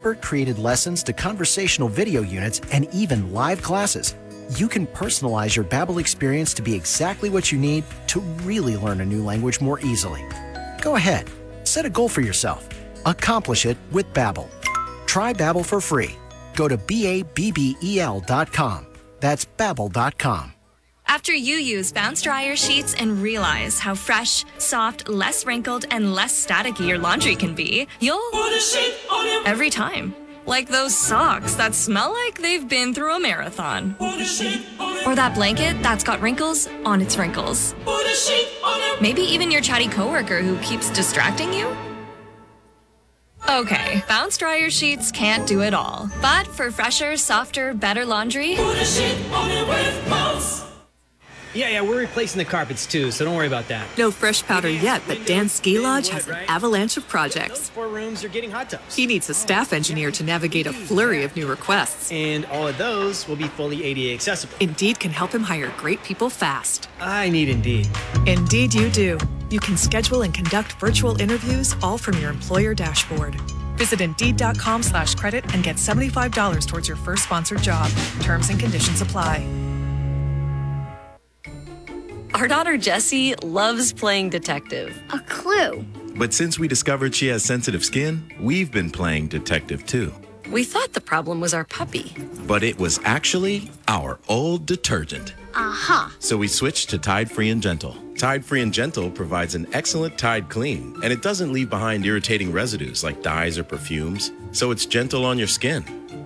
expert-created lessons to conversational video units and even live classes, you can personalize your Babbel experience to be exactly what you need to really learn a new language more easily. Go ahead, set a goal for yourself. Accomplish it with Babbel. Try Babbel for free. Go to BABBEL.com. That's Babbel.com. After you use Bounce Dryer sheets and realize how fresh, soft, less wrinkled, and less staticky your laundry can be, you'll put a sheet on it every time. Like those socks that smell like they've been through a marathon. Put a sheet on it. Or that blanket that's got wrinkles on its wrinkles. Put a sheet on it. Maybe even your chatty coworker who keeps distracting you. Okay, Bounce Dryer sheets can't do it all. But for fresher, softer, better laundry, put a sheet on it with Bounce. Yeah, we're replacing the carpets too, so don't worry about that. No fresh powder yet, but Dan's Ski Lodge has an avalanche of projects. Those 4 rooms are getting hot tubs. He needs a staff engineer to navigate a flurry of new requests. And all of those will be fully ADA accessible. Indeed can help him hire great people fast. I need Indeed. Indeed you do. You can schedule and conduct virtual interviews all from your employer dashboard. Visit Indeed.com/credit and get $75 towards your first sponsored job. Terms and conditions apply. Our daughter Jessie loves playing detective. A clue. But since we discovered she has sensitive skin, we've been playing detective too. We thought the problem was our puppy. But it was actually our old detergent. Aha. So we switched to Tide Free and Gentle. Tide Free and Gentle provides an excellent Tide clean, and it doesn't leave behind irritating residues like dyes or perfumes, so it's gentle on your skin.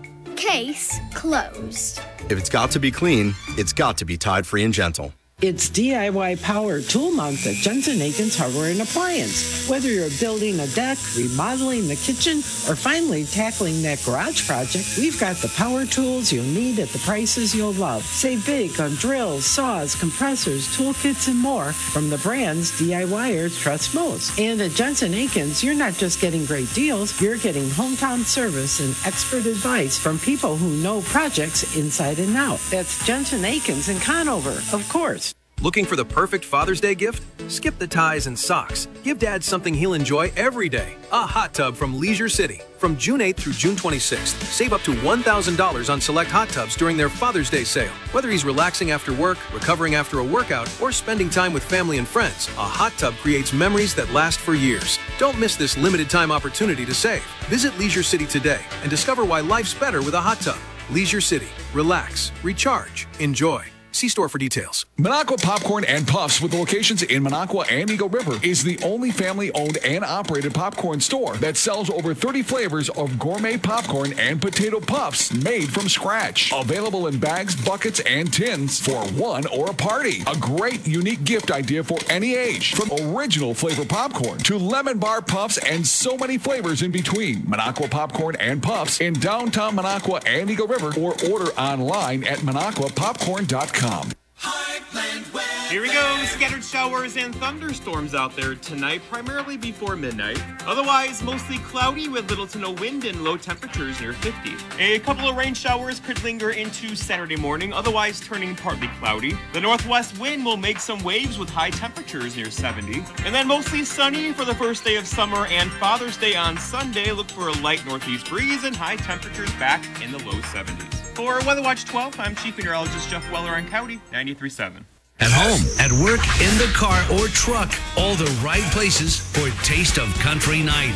Case closed. If it's got to be clean, it's got to be Tide Free and Gentle. It's DIY Power Tool Month at Jensen Akins Hardware and Appliance. Whether you're building a deck, remodeling the kitchen, or finally tackling that garage project, we've got the power tools you'll need at the prices you'll love. Save big on drills, saws, compressors, toolkits, and more from the brands DIYers trust most. And at Jensen Akins, you're not just getting great deals, you're getting hometown service and expert advice from people who know projects inside and out. That's Jensen Akins in Conover, of course. Looking for the perfect Father's Day gift? Skip the ties and socks. Give Dad something he'll enjoy every day. A hot tub from Leisure City. From June 8th through June 26th, save up to $1,000 on select hot tubs during their Father's Day sale. Whether he's relaxing after work, recovering after a workout, or spending time with family and friends, a hot tub creates memories that last for years. Don't miss this limited time opportunity to save. Visit Leisure City today and discover why life's better with a hot tub. Leisure City. Relax, recharge, enjoy. See store for details. Minocqua Popcorn and Puffs, with locations in Minocqua and Eagle River, is the only family-owned and operated popcorn store that sells over 30 flavors of gourmet popcorn and potato puffs made from scratch. Available in bags, buckets, and tins for one or a party. A great, unique gift idea for any age. From original flavor popcorn to lemon bar puffs and so many flavors in between. Minocqua Popcorn and Puffs in downtown Minocqua and Eagle River, or order online at MinocquaPopcorn.com. Here we go. Scattered showers and thunderstorms out there tonight, primarily before midnight. Otherwise, mostly cloudy with little to no wind and low temperatures near 50. A couple of rain showers could linger into Saturday morning, otherwise turning partly cloudy. The northwest wind will make some waves with high temperatures near 70. And then mostly sunny for the first day of summer and Father's Day on Sunday. Look for a light northeast breeze and high temperatures back in the low 70s. For Weather Watch 12, I'm Chief Meteorologist Jeff Weller on Coyote 93.7. At home, at work, in the car, or truck, all the right places for a taste of country night.